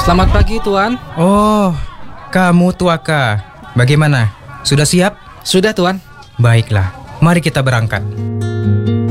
Selamat pagi, Tuan. Oh, kamu Tuaka. Bagaimana? Sudah siap? Sudah, Tuan. Baiklah, mari kita berangkat.